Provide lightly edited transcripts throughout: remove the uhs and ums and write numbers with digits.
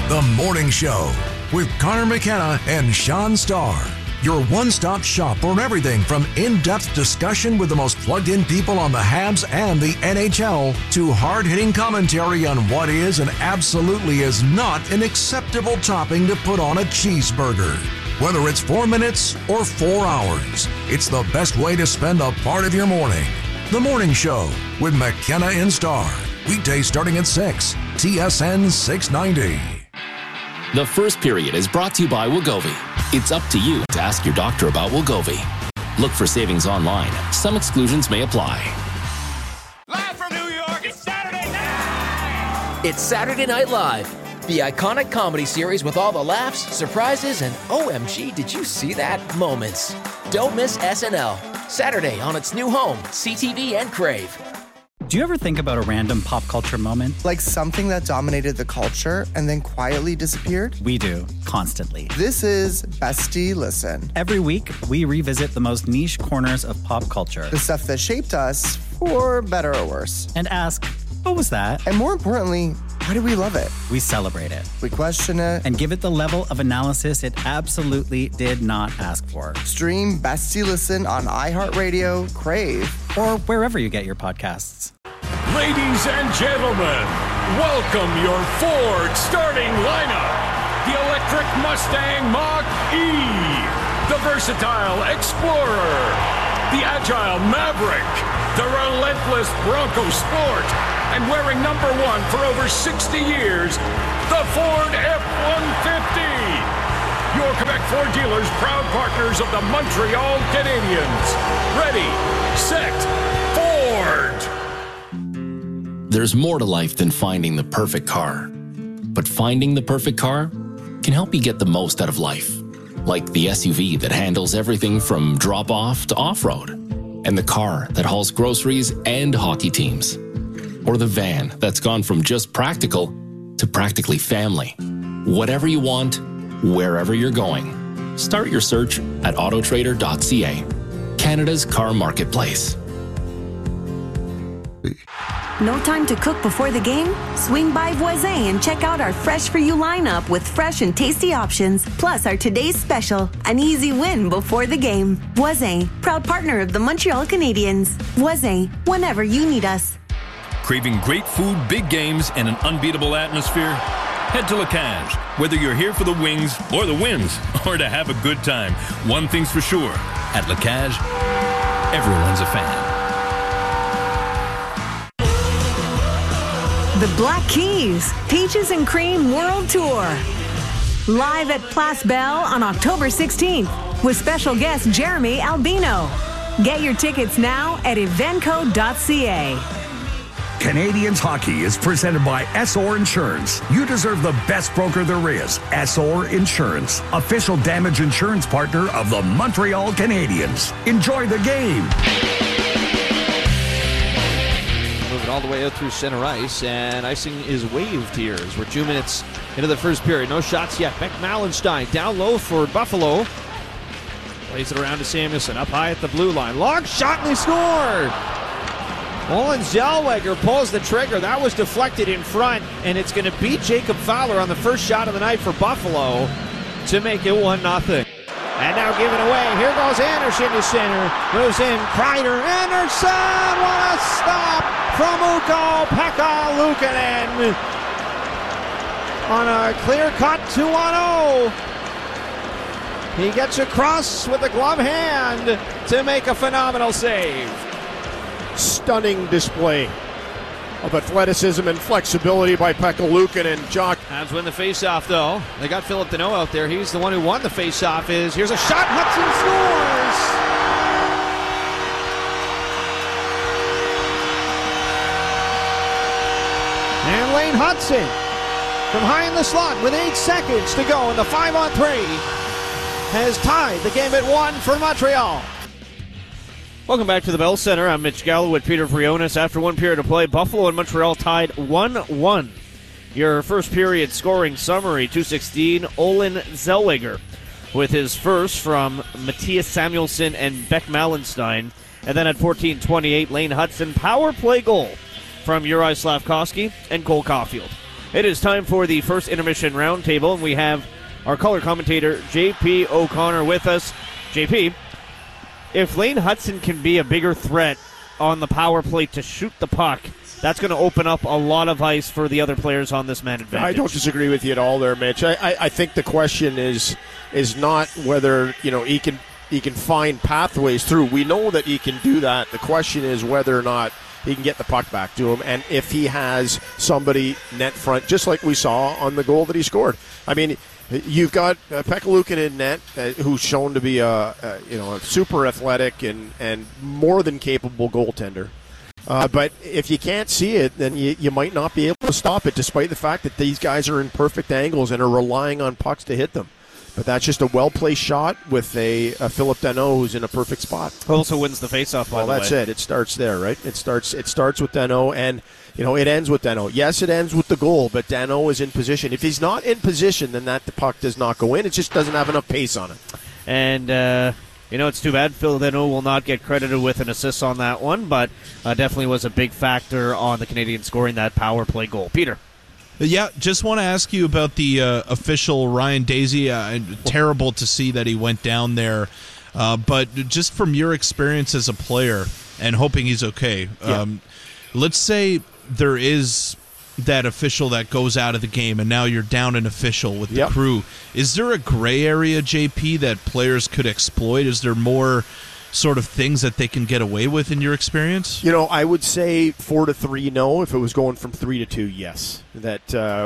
The Morning Show with Connor McKenna and Sean Starr. Your one-stop shop for everything from in-depth discussion with the most plugged-in people on the Habs and the NHL to hard-hitting commentary on what is and absolutely is not an acceptable topping to put on a cheeseburger. Whether it's 4 minutes or 4 hours, it's the best way to spend a part of your morning. The Morning Show with McKenna and Starr. Weekdays starting at 6, TSN 690. The first period is brought to you by Wegovy. It's up to you to ask your doctor about Wegovy. Look for savings online. Some exclusions may apply. Live from New York, it's Saturday night! It's Saturday Night Live, the iconic comedy series with all the laughs, surprises, and OMG, did you see that moments. Don't miss SNL. Saturday on its new home, CTV and Crave. Do you ever think about a random pop culture moment? Like something that dominated the culture and then quietly disappeared? We do, constantly. This is Bestie Listen. Every week, we revisit the most niche corners of pop culture. The stuff that shaped us, for better or worse. And ask, what was that? And more importantly, why do we love it? We celebrate it. We question it. And give it the level of analysis it absolutely did not ask for. Stream Bestie Listen on iHeartRadio, Crave, or wherever you get your podcasts. Ladies and gentlemen, welcome your Ford starting lineup. The electric Mustang Mach-E, the versatile Explorer, the agile Maverick, the relentless Bronco Sport, and wearing number 1 for over 60 years, the Ford F-150. Your Quebec Ford dealers, proud partners of the Montreal Canadiens. Ready, set, Ford! There's more to life than finding the perfect car. But finding the perfect car can help you get the most out of life. Like the SUV that handles everything from drop-off to off-road. And the car that hauls groceries and hockey teams. Or the van that's gone from just practical to practically family. Whatever you want, wherever you're going. Start your search at autotrader.ca, Canada's car marketplace. No time to cook before the game? Swing by Voisin and check out our Fresh For You lineup with fresh and tasty options, plus our today's special, an easy win before the game. Voisin, proud partner of the Montreal Canadiens. Voisin, whenever you need us. Craving great food, big games, and an unbeatable atmosphere? Head to La Cage. Whether you're here for the wings or the wins, or to have a good time, one thing's for sure. At La Cage, everyone's a fan. The Black Keys, Peaches and Cream World Tour. Live at Place Belle on October 16th with special guest Jeremy Albino. Get your tickets now at evenco.ca. Canadians hockey is presented by Essor Insurance. You deserve the best broker there is. Essor Insurance, official damage insurance partner of the Montreal Canadiens. Enjoy the game. Moving all the way out through center ice, and icing is waved here as we're 2 minutes into the first period. No shots yet. Beck Malenstein down low for Buffalo. Plays it around to Samuelson, up high at the blue line. Long shot, and they score! Olin Zellweger pulls the trigger. That was deflected in front, and it's going to beat Jacob Fowler on the first shot of the night for Buffalo to make it 1-0. And now given away. Here goes Anderson to center. Moves in. Kreider. Anderson! What a stop from Ukko-Pekka Luukkonen on a clear cut 2-0. He gets across with the glove hand to make a phenomenal save. Stunning display of athleticism and flexibility by Pekka Luukkonen. Jock Habs win the faceoff though. They got Philip Deneau out there. He's the one who won the faceoff. Here's a shot. Hudson scores. And Lane Hudson from high in the slot with 8 seconds to go in the 5-on-3 has tied the game at 1 for Montreal. Welcome back to the Bell Center. I'm Mitch Gallo with Peter Frionis. After 1 period of play, Buffalo and Montreal tied 1-1. Your first period scoring summary, 2:16, Olin Zellweger with his first from Matthias Samuelsson and Beck Malenstein. And then at 14:28, Lane Hudson, power play goal from Uri Slafkovsky and Cole Caulfield. It is time for the first intermission roundtable, and we have our color commentator, JP O'Connor, with us. JP, if Lane Hutson can be a bigger threat on the power play to shoot the puck, that's going to open up a lot of ice for the other players on this man advantage. I don't disagree with you at all there, Mitch. I think the question is not whether he can find pathways through. We know that he can do that. The question is whether or not he can get the puck back to him, and if he has somebody net front, just like we saw on the goal that he scored. I mean, you've got Pekka Luukkonen in net, who's shown to be a super athletic and more than capable goaltender. But if you can't see it, then you might not be able to stop it, despite the fact that these guys are in perfect angles and are relying on pucks to hit them. But that's just a well-placed shot with a Philip Danault who's in a perfect spot. Also wins the faceoff, by the way. Well, that's it. It starts there, right? It starts with Danault, and it ends with Danault. Yes, it ends with the goal, but Danault is in position. If he's not in position, then the puck does not go in. It just doesn't have enough pace on it. And it's too bad Phil Danault will not get credited with an assist on that one, but definitely was a big factor on the Canadiens scoring that power play goal. Peter. Yeah, just want to ask you about the official Ryan Daisy. Terrible to see that he went down there, but just from your experience as a player and hoping he's okay, let's say there is that official that goes out of the game and now you're down an official with the crew. Is there a gray area, JP, that players could exploit? Is there more sort of things that they can get away with in your experience? I would say 4-3 no. If it was going from 3-2, yes. That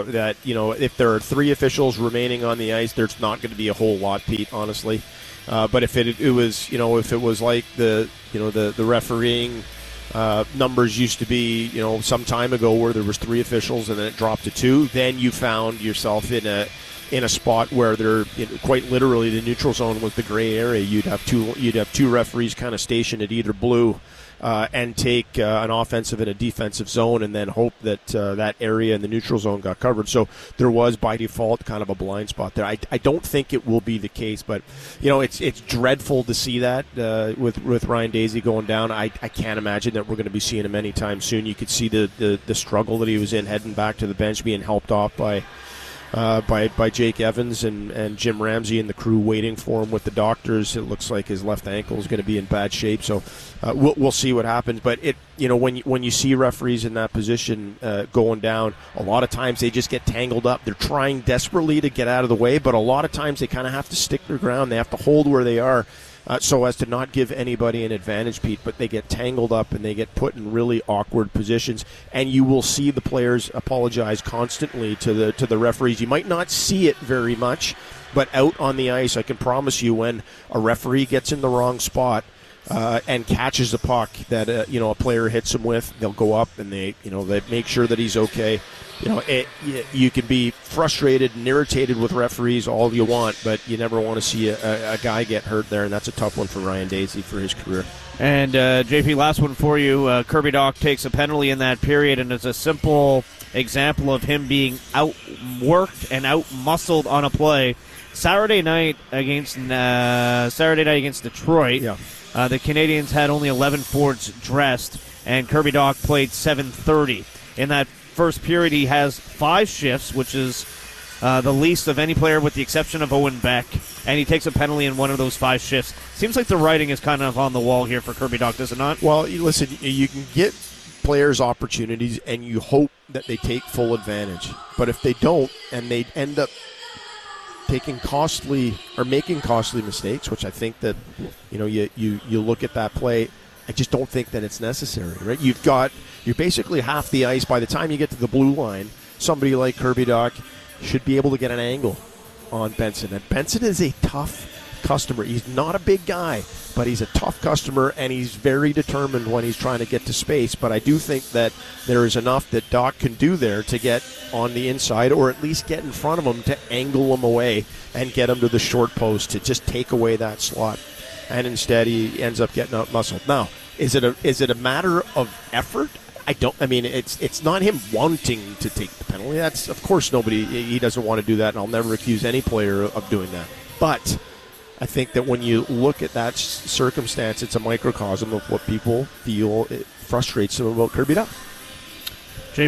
if there are 3 officials remaining on the ice, there's not going to be a whole lot, Pete, honestly. But if it was if it was like the refereeing numbers used to be some time ago where there was 3 officials and then it dropped to 2, then you found yourself in a spot where quite literally the neutral zone was the gray area. You'd have 2 referees kind of stationed at either blue and take an offensive and a defensive zone and then hope that that area in the neutral zone got covered. So there was by default kind of a blind spot there. I don't think it will be the case, but it's dreadful to see that with Ryan Daisy going down. I can't imagine that we're going to be seeing him anytime soon. You could see the struggle that he was in heading back to the bench, being helped off by Jake Evans and Jim Ramsey and the crew waiting for him with the doctors. It looks like his left ankle is going to be in bad shape, so we'll see what happens. But when you see referees in that position going down, a lot of times they just get tangled up. They're trying desperately to get out of the way, but a lot of times they kind of have to stick their ground. They have to hold where they are. So as to not give anybody an advantage, Pete, but they get tangled up and they get put in really awkward positions, and you will see the players apologize constantly to the referees. You might not see it very much, but out on the ice, I can promise you, when a referee gets in the wrong spot and catches the puck that a player hits him with, they'll go up and they make sure that he's okay. You can be frustrated and irritated with referees all you want, but you never want to see a guy get hurt there, and that's a tough one for Ryan Daisy for his career. And JP, last one for you. Kirby Dach takes a penalty in that period, and it's a simple example of him being outworked and out-muscled on a play. Saturday night against Detroit, the Canadiens had only 11 forwards dressed, and Kirby Dach played 7:30. In that first period, he has 5 shifts, which is the least of any player with the exception of Owen Beck, and he takes a penalty in one of those 5 shifts. Seems like the writing is kind of on the wall here for Kirby Dach, does it not? Well, listen, you can get players opportunities, and you hope that they take full advantage. But if they don't, and they end up making costly mistakes, which I think that you look at that play, I just don't think that it's necessary, right? You're basically half the ice. By the time you get to the blue line, somebody like Kirby Dach should be able to get an angle on Benson. And Benson is a tough customer. He's not a big guy, but he's a tough customer, and he's very determined when he's trying to get to space. But I do think that there is enough that Dach can do there to get on the inside, or at least get in front of him to angle him away and get him to the short post to just take away that slot. And instead he ends up getting out-muscled. Now, is it a matter of effort? It's not him wanting to take the penalty. That's, of course, he doesn't want to do that, and I'll never accuse any player of doing that. But I think that when you look at that circumstance, it's a microcosm of what people feel it frustrates them about Kirby Dach. JP?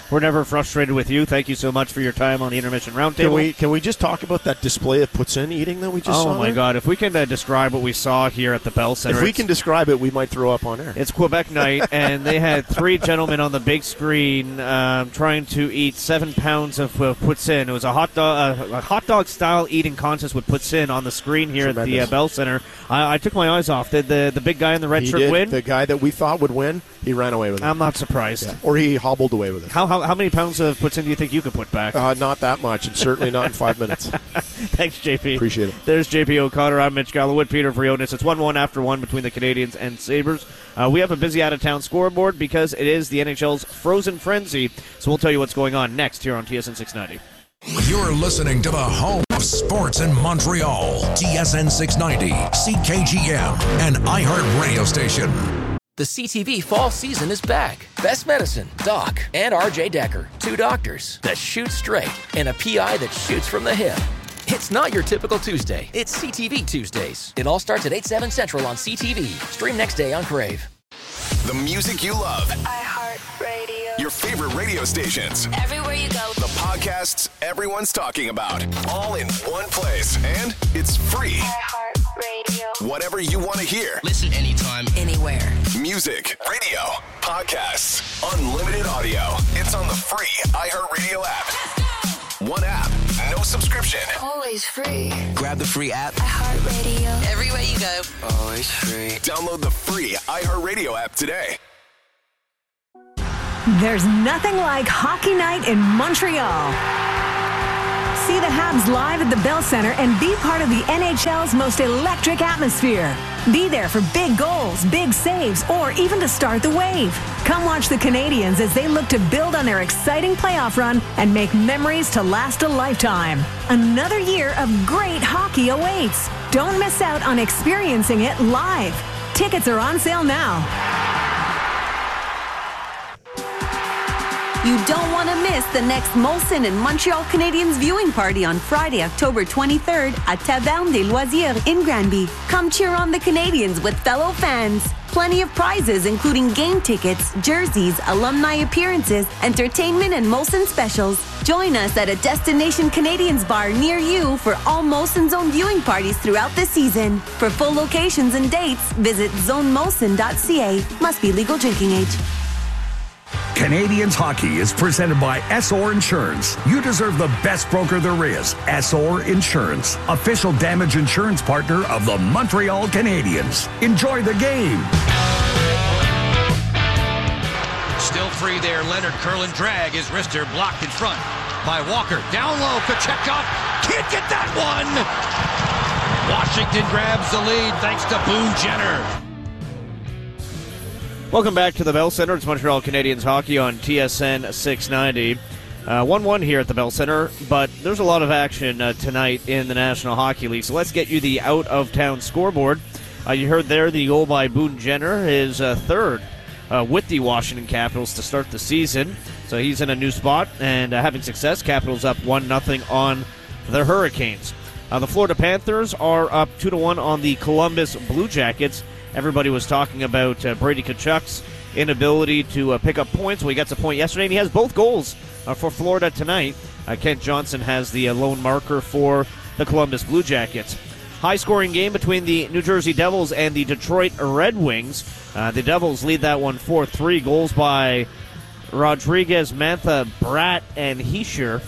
We're never frustrated with you. Thank you so much for your time on the Intermission Roundtable. Can we just talk about that display of poutine eating that we just saw? Oh, my God. If we can describe what we saw here at the Bell Center. If we can describe it, we might throw up on air. It's Quebec night, and they had 3 gentlemen on the big screen trying to eat 7 pounds of poutine. It was a hot dog-style eating contest with poutine on the screen here at the Bell Center. I took my eyes off. Did the big guy in the red shirt win? The guy that we thought would win, he ran away with it. I'm not surprised. Yeah. Or he hobbled away with it. How many pounds of poutine do you think you could put back? Not that much, and certainly not in 5 minutes. Thanks, JP. Appreciate it. There's JP O'Connor. I'm Mitch Galloway. Peter Vrionis. It's 1-1 after 1 between the Canadians and Sabres. We have a busy out-of-town scoreboard because it is the NHL's Frozen Frenzy, so we'll tell you what's going on next here on TSN 690. You're listening to the home of sports in Montreal, TSN 690, CKGM, and iHeart Radio Station. The CTV fall season is back. Best Medicine, Doc, and RJ Decker, 2 doctors that shoot straight and a PI that shoots from the hip. It's not your typical Tuesday. It's CTV Tuesdays. It all starts at 8/7 Central on CTV. Stream next day on Crave. The music you love. iHeartRadio. Your favorite radio stations. Everywhere you go. The podcasts everyone's talking about. All in one place. And it's free. iHeartRadio. Whatever you want to hear. Listen anytime, anywhere. Music, radio, podcasts, unlimited audio. It's on the free iHeartRadio app. One app, no subscription. Always free. Grab the free app. iHeartRadio. Everywhere you go. Always free. Download the free iHeartRadio app today. There's nothing like hockey night in Montreal. See the Habs live at the Bell Center and be part of the NHL's most electric atmosphere. Be there for big goals, big saves, or even to start the wave. Come watch the Canadians as they look to build on their exciting playoff run and make memories to last a lifetime. Another year of great hockey awaits. Don't miss out on experiencing it live. Tickets are on sale now. You don't want to miss the next Molson and Montreal Canadiens viewing party on Friday, October 23rd at Taverne des Loisirs in Granby. Come cheer on the Canadiens with fellow fans. Plenty of prizes including game tickets, jerseys, alumni appearances, entertainment, and Molson specials. Join us at a Destination Canadiens bar near you for all Molson Zone viewing parties throughout the season. For full locations and dates, visit zonemolson.ca. Must be legal drinking age. Canadians Hockey is presented by Essor Insurance. You deserve the best broker there is. Essor Insurance, official damage insurance partner of the Montreal Canadiens. Enjoy the game. Still free there. Leonard curl and drag. His wrister blocked in front by Walker. Down low. Kochetkov can't get that one. Washington grabs the lead thanks to Boone Jenner. Welcome back to the Bell Center. It's Montreal Canadiens hockey on TSN 690. 1-1 here at the Bell Center, but there's a lot of action tonight in the National Hockey League. So let's get you the out-of-town scoreboard. You heard there the goal by Boone Jenner, his third with the Washington Capitals to start the season. So he's in a new spot and having success. Capitals up 1-0 on the Hurricanes. The Florida Panthers are up 2-1 on the Columbus Blue Jackets. Everybody was talking about Brady Tkachuk's inability to pick up points. Well, he got a point yesterday, and he has both goals for Florida tonight. Kent Johnson has the lone marker for the Columbus Blue Jackets. High-scoring game between the New Jersey Devils and the Detroit Red Wings. The Devils lead that one 4-3. Goals by Rodriguez, Mantha, Bratt, and Hischier.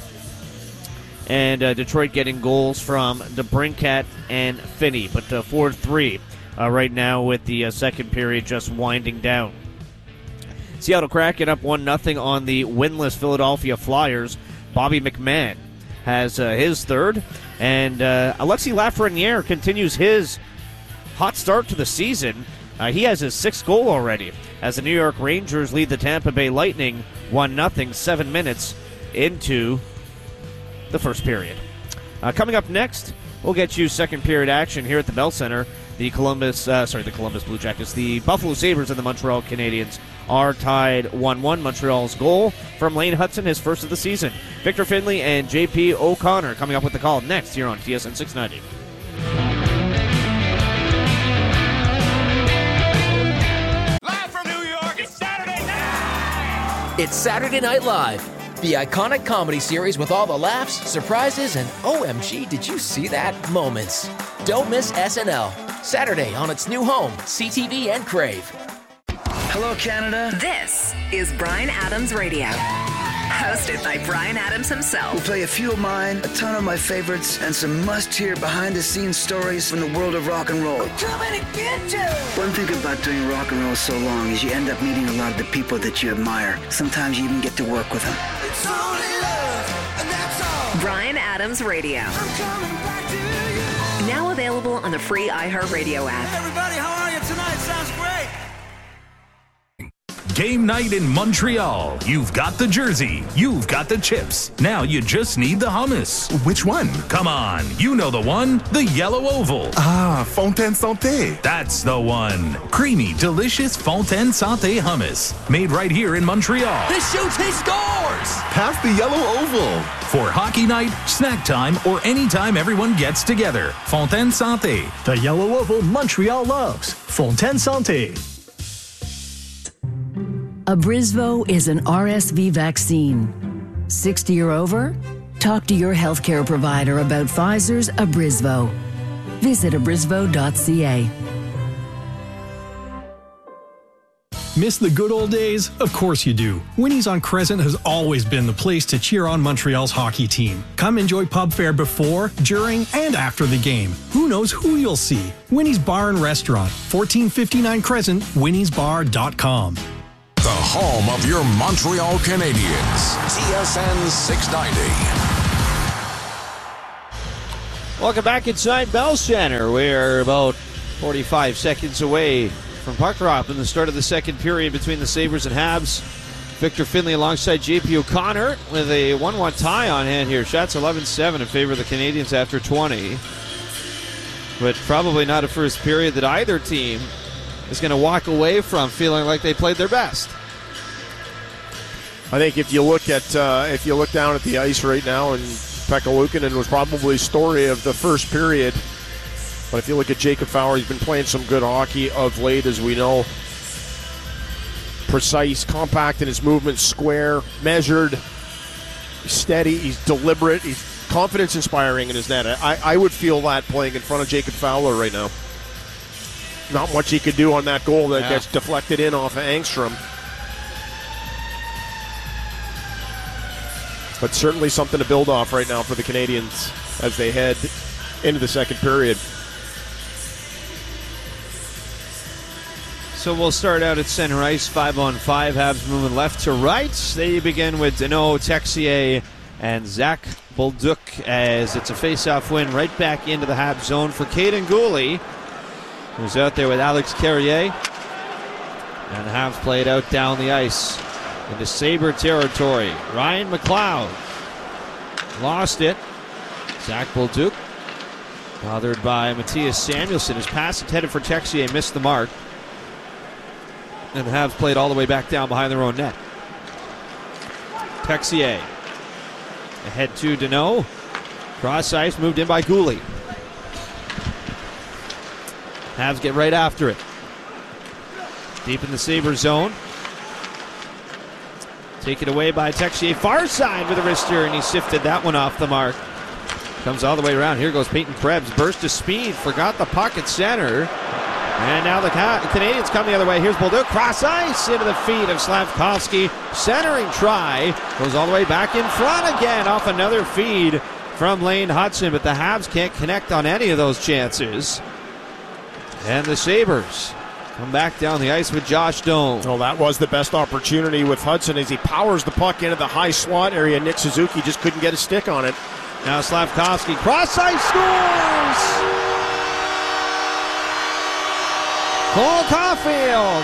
And Detroit getting goals from DeBrincat and Finney. But 4-3. Right now with the second period just winding down. Seattle Kraken up 1-0 on the winless Philadelphia Flyers. Bobby McMahon has his third. And Alexis Lafreniere continues his hot start to the season. He has his sixth goal already as the New York Rangers lead the Tampa Bay Lightning 1-0 7 minutes into the first period. Coming up next, we'll get you second period action here at the Bell Center. The Columbus Blue Jackets, the Buffalo Sabres and the Montreal Canadiens are tied 1-1. Montreal's goal from Lane Hudson, his first of the season. Victor Finley and JP O'Connor coming up with the call next here on TSN 690. Live from New York, it's Saturday night! It's Saturday Night Live, the iconic comedy series with all the laughs, surprises, and OMG, did you see that moments. Don't miss SNL. Saturday on its new home, CTV and Crave. Hello, Canada. This is Bryan Adams Radio. Hosted by Bryan Adams himself. We'll play a few of mine, a ton of my favorites, and some must-hear behind-the-scenes stories from the world of rock and roll. We're coming to get you! One thing about doing rock and roll so long is you end up meeting a lot of the people that you admire. Sometimes you even get to work with them. It's only love, and that's all. Bryan Adams Radio. I'm coming back to you. Now available on the free iHeartRadio app. Hey everybody, how are you tonight? Sounds great. Game night in Montreal. You've got the jersey. You've got the chips. Now you just need the hummus. Which one? Come on. You know the one. The yellow oval. Ah, Fontaine Santé. That's the one. Creamy, delicious Fontaine Santé hummus. Made right here in Montreal. This shoots, he scores! Pass the yellow oval. For hockey night, snack time, or anytime everyone gets together. Fontaine Santé. The yellow oval Montreal loves. Fontaine Santé. Abrysvo is an RSV vaccine. 60 or over? Talk to your healthcare provider about Pfizer's Abrysvo. Visit abrysvo.ca. Miss the good old days? Of course you do. Winnie's on Crescent has always been the place to cheer on Montreal's hockey team. Come enjoy pub fare before, during, and after the game. Who knows who you'll see? Winnie's Bar and Restaurant, 1459 Crescent, winniesbar.com. The home of your Montreal Canadiens. TSN 690. Welcome back inside Bell Center. We're about 45 seconds away from puck drop in the start of the second period between the Sabres and Habs. Victor Finlay alongside JP O'Connor with a 1-1 tie on hand here. Shots 11-7 in favor of the Canadiens after 20. But probably not a first period that either team is going to walk away from feeling like they played their best. I think if you look down at the ice right now, and Pekka Luukkonen was probably the story of the first period. But if you look at Jacob Fowler, he's been playing some good hockey of late, as we know. Precise, compact in his movement, square, measured, steady. He's deliberate. He's confidence-inspiring in his net. I would feel that playing in front of Jacob Fowler right now. Not much he could do on that goal that gets deflected in off of Engstrom. But certainly something to build off right now for the Canadiens as they head into the second period. So we'll start out at center ice, 5-on-5. Habs moving left to right. They begin with Danault, Texier, and Zach Bolduc as it's a face-off win right back into the Habs zone for Caden Gooley, who's out there with Alex Carrier. And the Habs play it out down the ice into Sabre territory. Ryan McLeod lost it. Zach Bolduc, bothered by Matthias Samuelsson. His pass intended for Texier missed the mark. And the Habs played all the way back down behind their own net. Texier ahead to Danault. Cross ice, moved in by Gooley. Habs get right after it. Deep in the Sabre zone. Taken away by Texier. Far side with a wrister, and he sifted that one off the mark. Comes all the way around. Here goes Peyton Krebs. Burst of speed. Forgot the puck at center. And now the Canadiens come the other way. Here's Bolduc. Cross ice into the feet of Slavkovsky. Centering try. Goes all the way back in front again off another feed from Lane Hudson. But the Habs can't connect on any of those chances. And the Sabres come back down the ice with Josh Doan. Well, that was the best opportunity with Hudson as he powers the puck into the high slot area. Nick Suzuki just couldn't get a stick on it. Now Slavkovsky. Cross ice scores! Cole Caulfield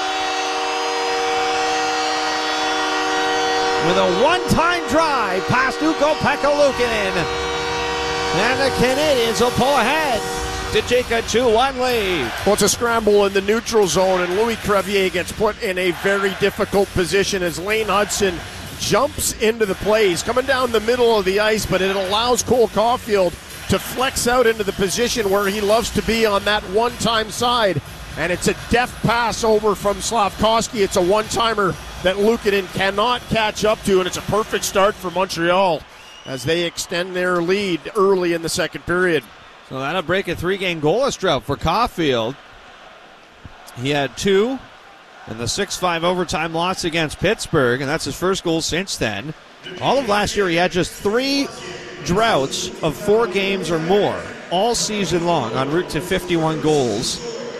with a one-time drive past Ukko-Pekka Luukkonen. And the Canadiens will pull ahead to take a 2-1 lead. Well, it's a scramble in the neutral zone, and Louis Crevier gets put in a very difficult position as Lane Hudson jumps into the play. He's coming down the middle of the ice, but it allows Cole Caulfield to flex out into the position where he loves to be on that one-time side. And it's a deft pass over from Slavkovsky. It's a one-timer that Luukkonen cannot catch up to, and it's a perfect start for Montreal as they extend their lead early in the second period. So that'll break a 3-game goalless drought for Caulfield. He had 2 in the 6-5 overtime loss against Pittsburgh, and that's his first goal since then. All of last year, he had just 3 droughts of 4 games or more all season long, en route to 51 goals.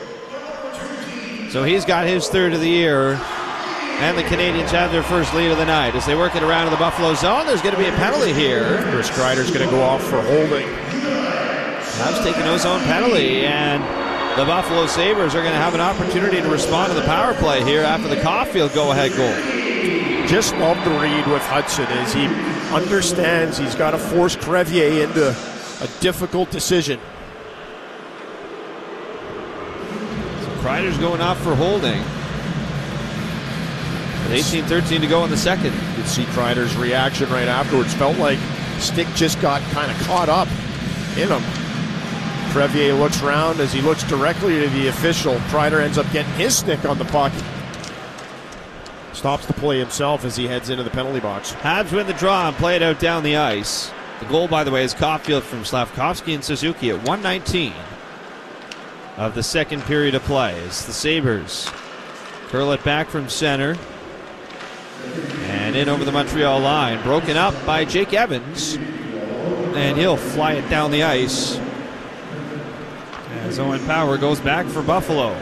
So he's got his third of the year, and the Canadians have their first lead of the night. As they work it around in the Buffalo zone, there's going to be a penalty here. Chris Kreider's going to go off for holding. Habs taking no zone penalty, and the Buffalo Sabres are going to have an opportunity to respond to the power play here after the Caulfield go-ahead goal. Just love the read with Hudson as he understands he's got to force Crevier into a difficult decision. So Kreider's going off for holding. With 18-13 to go in the second. You could see Kreider's reaction right afterwards. Felt like stick just got kind of caught up in him. Crevier looks around as he looks directly to the official. Kreider ends up getting his stick on the puck. Stops the play himself as he heads into the penalty box. Habs win the draw and play it out down the ice. The goal, by the way, is Caulfield from Slavkovsky and Suzuki at 1:19 of the second period of play. As the Sabres curl it back from center and in over the Montreal line. Broken up by Jake Evans, and he'll fly it down the ice as Owen Power goes back for Buffalo.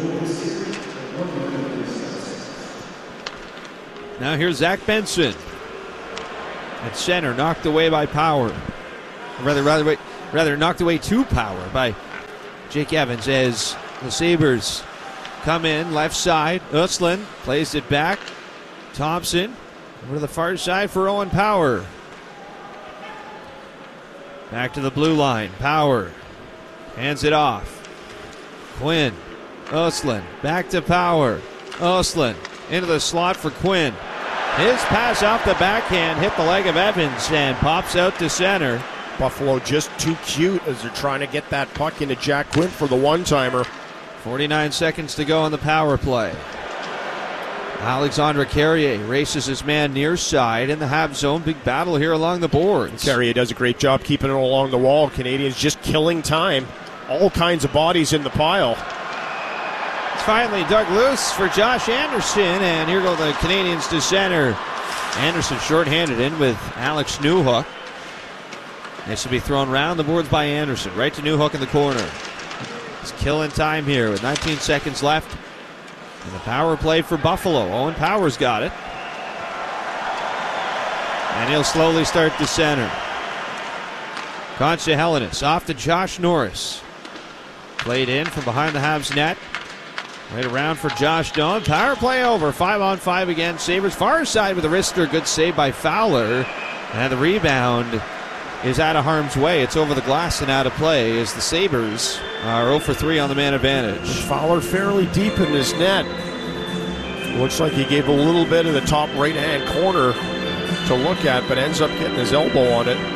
Now here's Zach Benson at center, knocked away by Power. Rather knocked away to Power by Jake Evans as the Sabres come in left side. Östlund plays it back. Thompson over to the far side for Owen Power. Back to the blue line. Power hands it off. Quinn. Östlund back to Power. Östlund into the slot for Quinn. His pass off the backhand hit the leg of Evans and pops out to center. Buffalo just too cute as they're trying to get that puck into Jack Quinn for the one-timer. 49 seconds to go on the power play. Alexandre Carrier races his man near side in the Habs zone. Big battle here along the boards. Carrier does a great job keeping it along the wall. Canadians just killing time. All kinds of bodies in the pile. It's finally dug loose for Josh Anderson, and here go the Canadians to center. Anderson shorthanded in with Alex Newhook. This will be thrown round the boards by Anderson. Right to Newhook in the corner. He's killing time here with 19 seconds left. And the power play for Buffalo. Owen Power's got it. And he'll slowly start to center. Concha Helenis off to Josh Norris. Played in from behind the Habs net. Right around for Josh Doan. Power play over. 5-on-5 again. Sabres far side with a wrister. Good save by Fowler. And the rebound is out of harm's way. It's over the glass and out of play as the Sabres are 0 for 3 on the man advantage. Fowler fairly deep in his net. Looks like he gave a little bit of the top right-hand corner to look at, but ends up getting his elbow on it.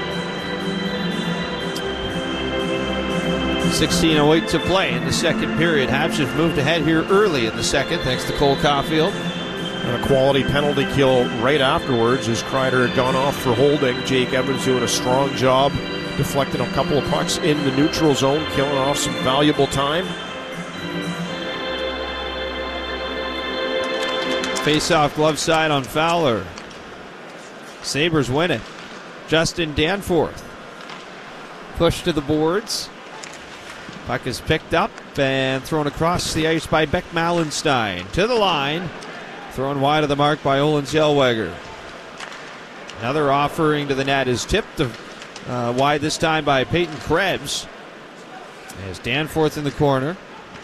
16:08 to play in the second period. Habs have moved ahead here early in the second thanks to Cole Caulfield. And a quality penalty kill right afterwards as Kreider had gone off for holding. Jake Evans doing a strong job, deflecting a couple of pucks in the neutral zone, killing off some valuable time. Face-off glove side on Fowler. Sabres win it. Justin Danforth. Push to the boards. Puck is picked up and thrown across the ice by Beck Malenstein. To the line. Thrown wide of the mark by Olin Zellweger. Another offering to the net is tipped wide this time by Peyton Krebs. There's Danforth in the corner.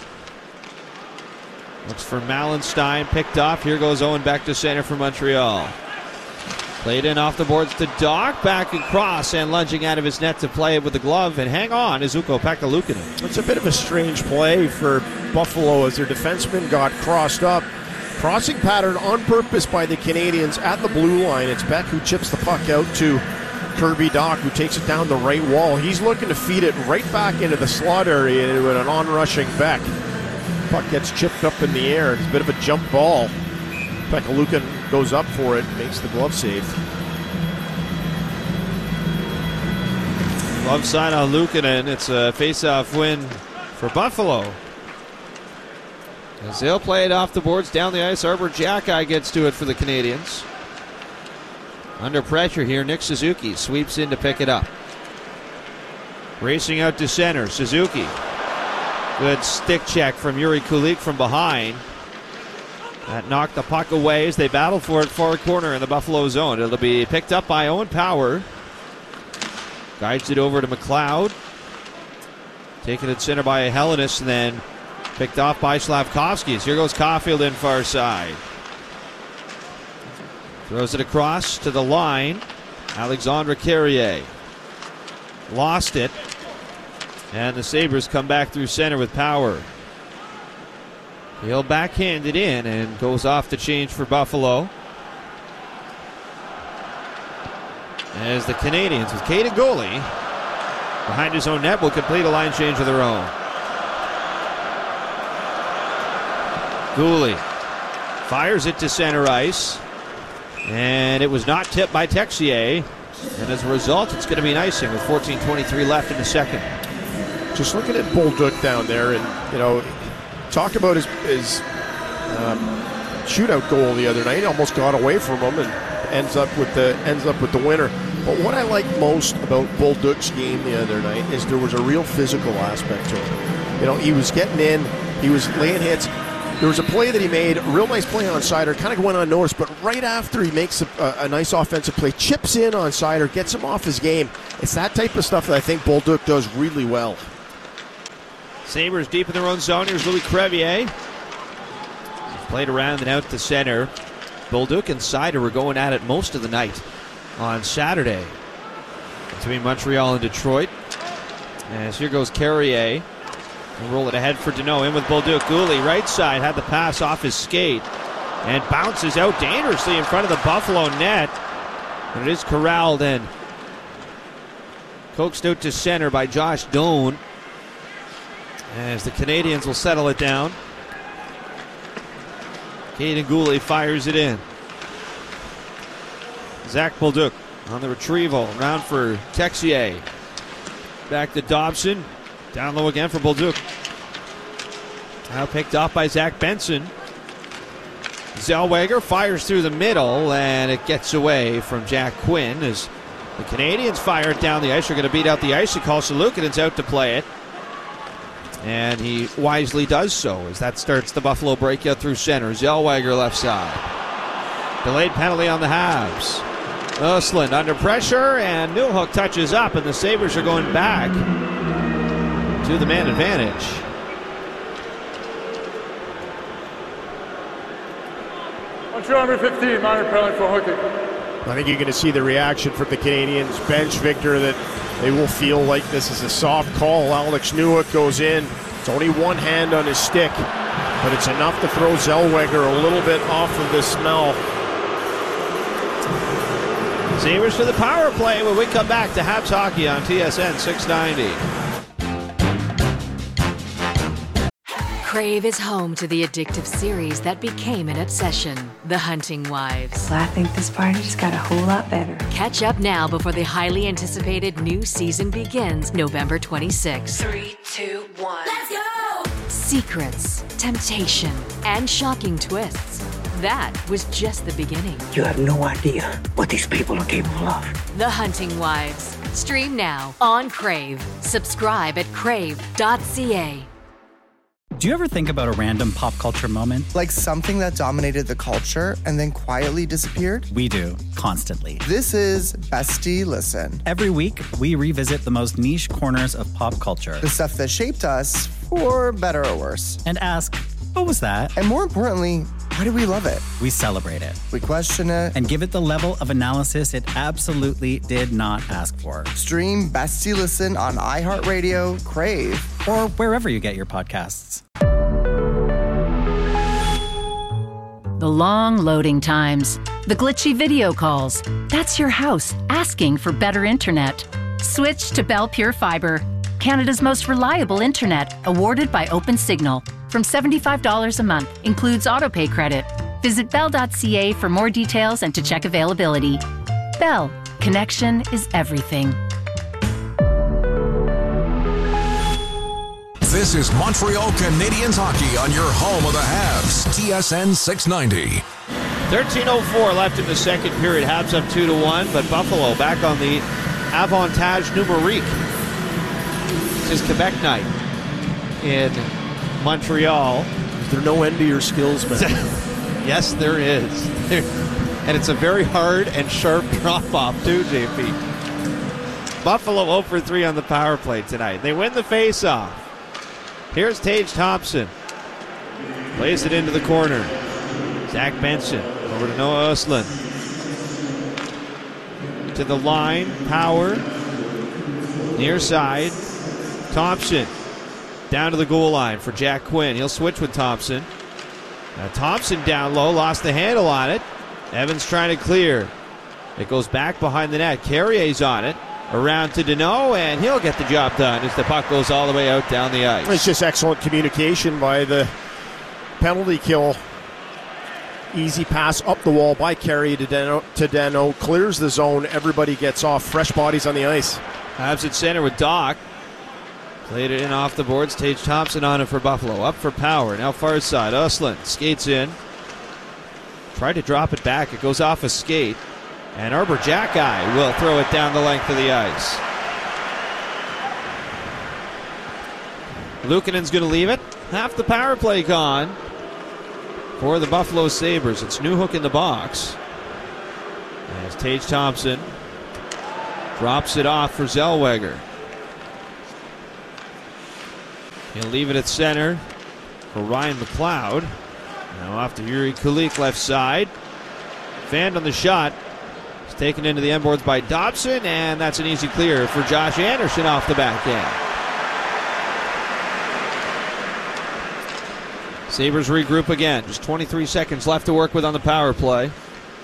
Looks for Malenstein, picked off. Here goes Owen back to center for Montreal. Played in off the boards to Doc, back across and lunging out of his net to play it with the glove and hang on is Ukko-Pekka Luukkonen. It's a bit of a strange play for Buffalo as their defenseman got crossed up. Crossing pattern on purpose by the Canadians at the blue line. It's Beck who chips the puck out to Kirby Dach, who takes it down the right wall. He's looking to feed it right back into the slot area with an on-rushing Beck. Puck gets chipped up in the air. It's a bit of a jump ball. Pekka Luukkonen goes up for it, makes the glove save. Glove side on Luukkonen. It's a face-off win for Buffalo. As they'll play it off the boards down the ice, Arbor Xhekaj gets to it for the Canadians. Under pressure here, Nick Suzuki sweeps in to pick it up. Racing out to center, Suzuki. Good stick check from Yuri Kulik from behind. That knocked the puck away as they battle for it far corner in the Buffalo zone. It'll be picked up by Owen Power. Guides it over to McLeod. Taken at center by Hellenis and then picked off by Slavkovsky. Here goes Caulfield in far side. Throws it across to the line. Alexandre Carrier lost it. And the Sabres come back through center with Power. He'll backhand it in and goes off the change for Buffalo. As the Canadians with Caden Gooley behind his own net will complete a line change of their own. Gooley fires it to center ice. And it was not tipped by Texier. And as a result, it's going to be an icing with 14:23 left in the second. Just looking at Bolduc down there, and, you know, talk about his shootout goal the other night. Almost got away from him and ends up with the winner. But what I like most about Bolduc's game the other night is there was a real physical aspect to him. You know, he was getting in, he was laying hits. There was a play that he made, a real nice play on Seider, kind of went unnoticed, but right after he makes a nice offensive play, chips in on Seider, gets him off his game. It's that type of stuff that I think Bolduc does really well. Sabres deep in their own zone. Here's Louis Crevier. Played around and out to center. Bolduc and Seider were going at it most of the night on Saturday between Montreal and Detroit. As here goes Carrier. And roll it ahead for Deneau. In with Bolduc. Gooley, right side, had the pass off his skate and bounces out dangerously in front of the Buffalo net. And it is corralled and coaxed out to center by Josh Doan. As the Canadians will settle it down. Caden Gooley fires it in. Zach Bolduc on the retrieval. Round for Texier. Back to Dobson. Down low again for Bolduc. Now picked off by Zach Benson. Zellweger fires through the middle, and it gets away from Jack Quinn as the Canadians fire it down the ice. They're going to beat out the ice. He calls Luukkonen's out to play it. And he wisely does so as that starts the Buffalo breakout through center. Zellweger left side. Delayed penalty on the Habs. Östlund under pressure, and Newhook touches up, and the Sabres are going back to the man advantage. Montreal number 15, minor penalty for hooking. I think you're going to see the reaction from the Canadians bench, Victor, that they will feel like this is a soft call. Alex Newhook goes in. It's only one hand on his stick, but it's enough to throw Zellweger a little bit off of the smell. Sabres for the power play when we come back to Habs Hockey on TSN 690. Crave is home to the addictive series that became an obsession, The Hunting Wives. Well, I think this party just got a whole lot better. Catch up now before the highly anticipated new season begins November 26th. 3, 2, 1. Let's go! Secrets, temptation, and shocking twists. That was just the beginning. You have no idea what these people are capable of. The Hunting Wives. Stream now on Crave. Subscribe at crave.ca. Do you ever think about a random pop culture moment? Like something that dominated the culture and then quietly disappeared? We do, constantly. This is Bestie Listen. Every week, we revisit the most niche corners of pop culture. The stuff that shaped us, for better or worse. And ask, what was that? And more importantly, why do we love it? We celebrate it. We question it. And give it the level of analysis it absolutely did not ask for. Stream Bestie Listen on iHeartRadio, Crave, or wherever you get your podcasts. The long loading times, the glitchy video calls. That's your house asking for better internet. Switch to Bell Pure Fiber, Canada's most reliable internet, awarded by Open Signal. From $75 a month, includes autopay credit. Visit Bell.ca for more details and to check availability. Bell, connection is everything. This is Montreal Canadiens hockey on your home of the Habs, TSN 690. 13:04 left in the second period. Habs up 2-1, but Buffalo back on the avantage numérique. This is Quebec night in Montreal. Is there no end to your skills, man? Yes, there is. And it's a very hard and sharp drop-off, too, JP. Buffalo 0 for 3 on the power play tonight. They win the face-off. Here's Tage Thompson. Plays it into the corner. Zach Benson over to Noah Östlund. To the line, Power. Near side, Thompson. Down to the goal line for Jack Quinn. He'll switch with Thompson. Now Thompson down low, lost the handle on it. Evans trying to clear. It goes back behind the net. Carrier's on it. Around to Deneau, and he'll get the job done as the puck goes all the way out down the ice. It's just excellent communication by the penalty kill. Easy pass up the wall by Carrier to Deneau. Clears the zone. Everybody gets off. Fresh bodies on the ice. Habs at center with Doc. Played it in off the boards. Tage Thompson on it for Buffalo. Up for Power. Now far side. Östlund skates in. Tried to drop it back. It goes off a skate. And Arbor Jackeye will throw it down the length of the ice. Luukkonen's going to leave it. Half the power play gone for the Buffalo Sabres. It's Newhook in the box. As Tage Thompson drops it off for Zellweger. He'll leave it at center for Ryan McLeod. Now off to Yuri Kulik left side. Fanned on the shot. It's taken into the end boards by Dobson, and that's an easy clear for Josh Anderson off the back end. Sabres regroup again. Just 23 seconds left to work with on the power play.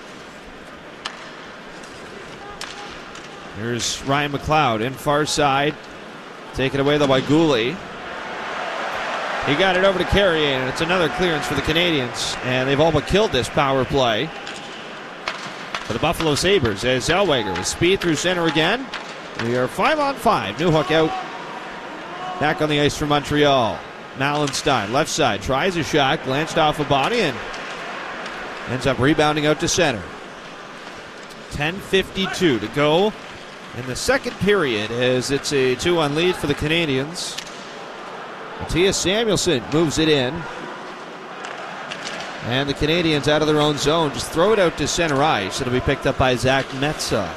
Here's Ryan McLeod in far side. Taken away though by Gooley. He got it over to Carrier, and it's another clearance for the Canadiens. And they've all but killed this power play for the Buffalo Sabres as Zellweger with speed through center again. We are 5-on-5. Newhook out. Back on the ice for Montreal. Malenstein, left side, tries a shot, glanced off a body, and ends up rebounding out to center. 10:52 to go in the second period as it's a 2-1 lead for the Canadiens. Mattias Samuelsson moves it in. And the Canadiens out of their own zone just throw it out to center ice. It'll be picked up by Zach Metsa.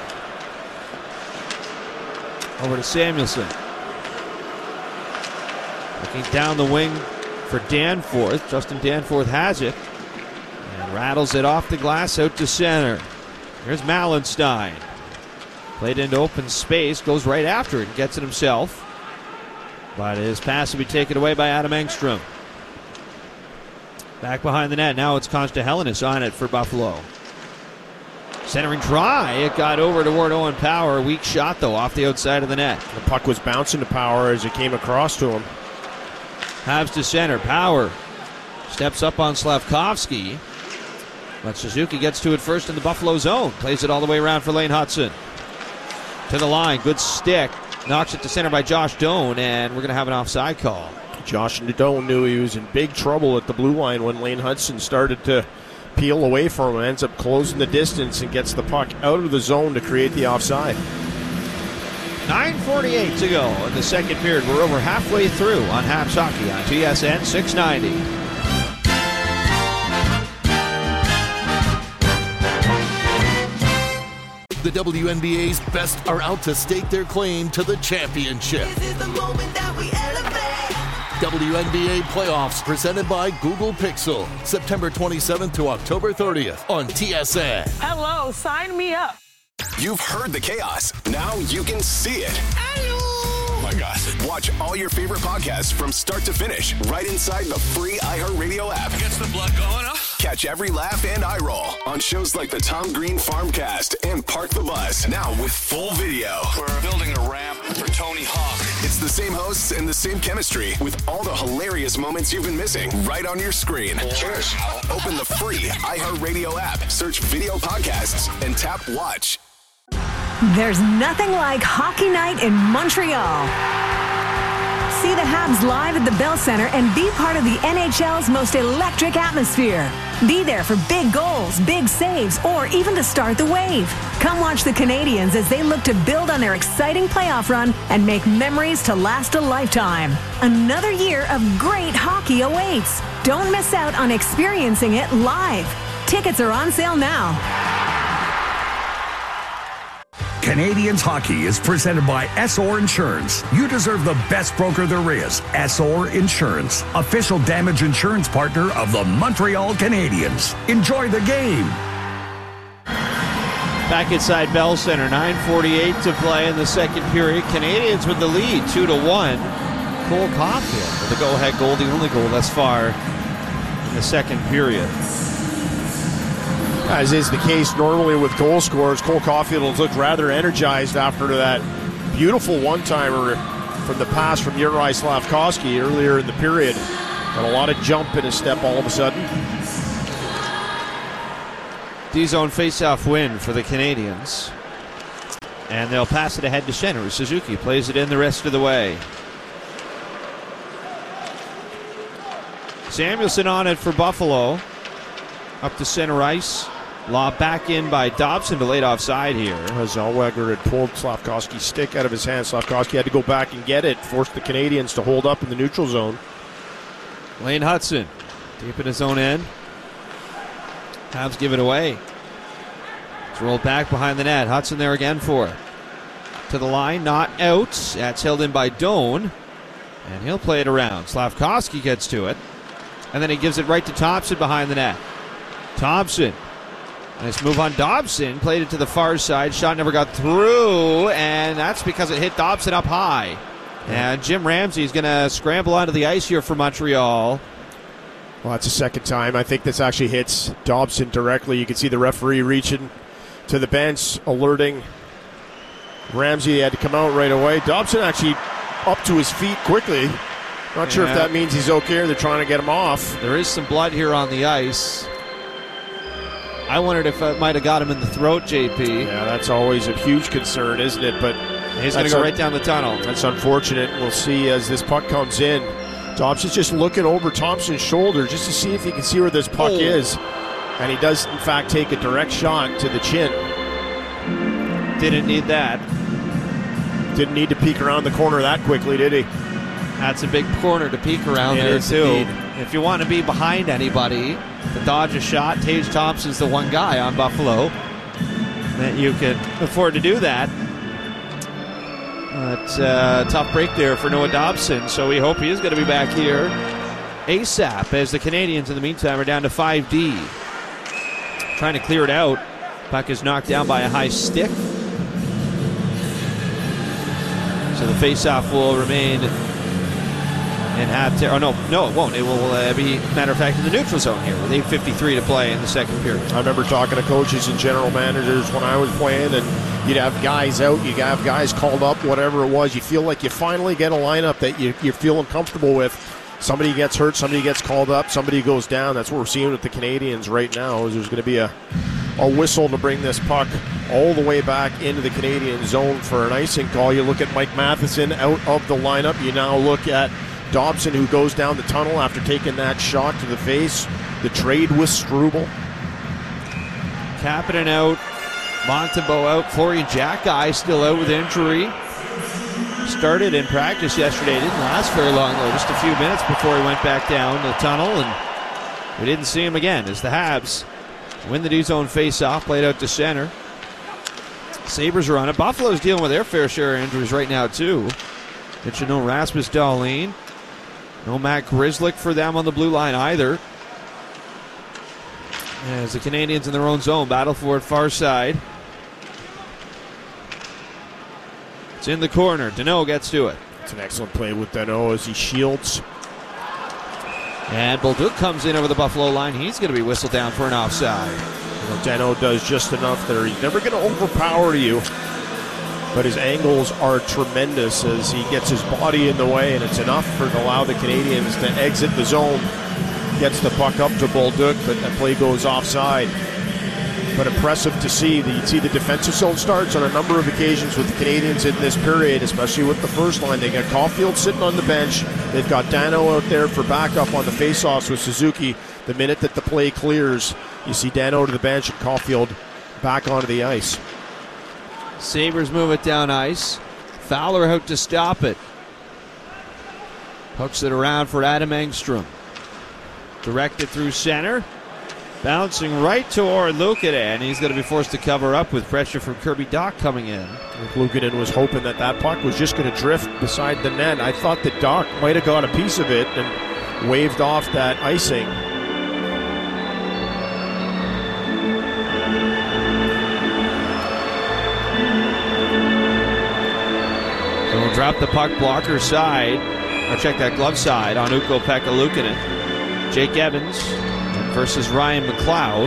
Over to Samuelsson. Looking down the wing for Danforth. Justin Danforth has it. And rattles it off the glass out to center. Here's Malenstein. Played into open space. Goes right after it and gets it himself. But his pass will be taken away by Adam Engstrom. Back behind the net. Now it's Konsta Helenius on it for Buffalo. Centering try. It got over toward Owen Power. Weak shot, though, off the outside of the net. The puck was bouncing to Power as it came across to him. Habs to center. Power steps up on Slavkovsky. But Suzuki gets to it first in the Buffalo zone. Plays it all the way around for Lane Hudson. To the line. Good stick. Knocks it to center by Josh Doan, and we're going to have an offside call. Josh Doan knew he was in big trouble at the blue line when Lane Hudson started to peel away from him. Ends up closing the distance and gets the puck out of the zone to create the offside. 9:48 to go in the second period. We're over halfway through on Habs Hockey on TSN 690. The WNBA's best are out to stake their claim to the championship. This is the moment that we elevate. WNBA playoffs presented by Google Pixel. September 27th to October 30th on TSN. Hello, sign me up. You've heard the chaos. Now you can see it. Oh my God. Watch all your favorite podcasts from start to finish right inside the free iHeartRadio app. Gets the blood going, huh? Catch every laugh and eye roll on shows like the Tom Green Farmcast and Park the Bus. Now with full video. We're building a ramp for Tony Hawk. It's the same hosts and the same chemistry with all the hilarious moments you've been missing right on your screen. Cheers. Open the free iHeartRadio app, search video podcasts, and tap watch. There's nothing like hockey night in Montreal. See the Habs live at the Bell Center and be part of the NHL's most electric atmosphere. Be there for big goals, big saves, or even to start the wave. Come watch the Canadiens as they look to build on their exciting playoff run and make memories to last a lifetime. Another year of great hockey awaits. Don't miss out on experiencing it live. Tickets are on sale now. Canadians Hockey is presented by Essor Insurance. You deserve the best broker there is. Essor Insurance, official damage insurance partner of the Montreal Canadiens. Enjoy the game. Back inside Bell Center, 9:48 to play in the second period. Canadians with the lead, 2-1. Cole Caulfield with the go-ahead goal, the only goal thus far in the second period. As is the case normally with goal scorers, Cole Caulfield has looked rather energized after that beautiful one-timer from the pass from Juraj Slafkovsky earlier in the period. Got a lot of jump in his step all of a sudden. D-zone face-off win for the Canadians. And they'll pass it ahead to Schenner. Suzuki plays it in the rest of the way. Samuelson on it for Buffalo. Up to center ice. Lob back in by Dobson, but laid offside here. Zellweger had pulled Slafkovsky's stick out of his hand. Slafkovsky had to go back and get it, forced the Canadians to hold up in the neutral zone. Lane Hutson, deep in his own end. Habs give it away. It's rolled back behind the net. Hutson there again for it. To the line, not out. That's held in by Doan. And he'll play it around. Slafkovsky gets to it. And then he gives it right to Thompson behind the net. Thompson. Nice move on Dobson. Played it to the far side. Shot never got through. And that's because it hit Dobson up high. And Jim Ramsey is going to scramble onto the ice here for Montreal. Well, that's the second time. I think this actually hits Dobson directly. You can see the referee reaching to the bench, alerting Ramsey. He had to come out right away. Dobson actually up to his feet quickly. Not sure if that means he's okay or they're trying to get him off. There is some blood here on the ice. I wondered if it might have got him in the throat, JP. Yeah, that's always a huge concern, isn't it? But he's going to go right down the tunnel. That's unfortunate. We'll see as this puck comes in. Dobson's just looking over Thompson's shoulder just to see if he can see where this puck is. And he does, in fact, take a direct shot to the chin. Didn't need that. Didn't need to peek around the corner that quickly, did he? That's a big corner to peek around there, too. Indeed. If you want to be behind anybody to dodge a shot, Tage Thompson's the one guy on Buffalo that you can afford to do that. But tough break there for Noah Dobson, so we hope he is going to be back here ASAP as the Canadians, in the meantime, are down to 5D. Trying to clear it out. Puck is knocked down by a high stick. So the faceoff will remain in half. No, it won't. It will be, matter of fact, in the neutral zone here with 8:53 to play in the second period. I remember talking to coaches and general managers when I was playing, and you'd have guys out, you'd have guys called up, whatever it was. You feel like you finally get a lineup that you're feeling comfortable with. Somebody gets hurt, somebody gets called up, somebody goes down. That's what we're seeing with the Canadians right now. Is there's going to be a whistle to bring this puck all the way back into the Canadian zone for an icing call. You look at Mike Matheson out of the lineup. You now look at Dobson, who goes down the tunnel after taking that shot to the face. The trade with Struble. Kapanen out. Montembeault out. Florian Xhekaj still out with injury. Started in practice yesterday. Didn't last very long, though. Just a few minutes before he went back down the tunnel, and we didn't see him again as the Habs win the D-zone face-off. Played out to center. Sabres are on it. Buffalo's dealing with their fair share of injuries right now, too. Did you know Rasmus Dahlin? No Matt Grzelcyk for them on the blue line either. As the Canadians in their own zone battle for it far side. It's in the corner. Danault gets to it. It's an excellent play with Danault as he shields. And Bolduc comes in over the Buffalo line. He's going to be whistled down for an offside. Danault does just enough there. He's never going to overpower you. but his angles are tremendous as he gets his body in the way, and it's enough to allow the Canadians to exit the zone. Gets the puck up to Bolduc, but that play goes offside. But impressive to see. You see the defensive zone starts on a number of occasions with the Canadians in this period, especially with the first line. They got Caulfield sitting on the bench. They've got Dano out there for backup on the faceoffs with Suzuki. The minute that the play clears, you see Dano to the bench and Caulfield back onto the ice. Sabres move it down ice. Fowler out to stop it. Hooks it around for Adam Engstrom. Directed through center. Bouncing right toward Luukkonen. He's going to be forced to cover up with pressure from Kirby Dach coming in. Luukkonen was hoping that puck was just going to drift beside the net. I thought that Dach might have got a piece of it and waved off that icing. So we'll drop the puck blocker side, or check that glove side on Ukko-Pekka Luukkonen. Jake Evans versus Ryan McLeod.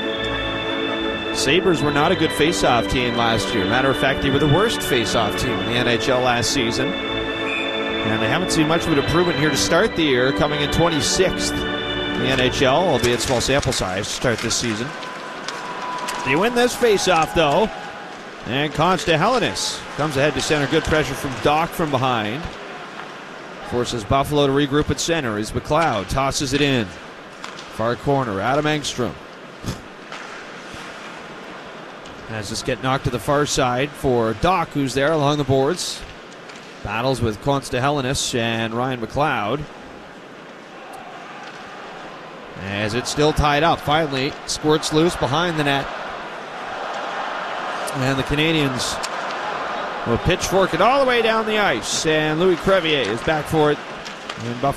Sabres were not a good face-off team last year. Matter of fact, they were the worst face-off team in the NHL last season. And they haven't seen much of an improvement here to start the year, coming in 26th in the NHL, albeit small sample size to start this season. They win this face-off, though. And Konsta-Helenius comes ahead to center. Good pressure from Dach from behind. Forces Buffalo to regroup at center as McLeod tosses it in. Far corner, Adam Engstrom. As this get knocked to the far side for Dach, who's there along the boards. Battles with Konsta-Helenius and Ryan McLeod. As it's still tied up, finally squirts loose behind the net. And the Canadians will pitchfork it all the way down the ice. And Louis Crevier is back for it. And Buffalo